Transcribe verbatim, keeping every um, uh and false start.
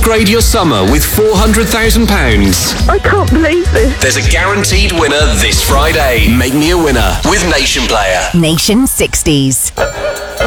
Upgrade your summer with four hundred thousand pounds. I can't believe this. There's a guaranteed winner this Friday. Make me a winner with Nation Player. Nation sixties.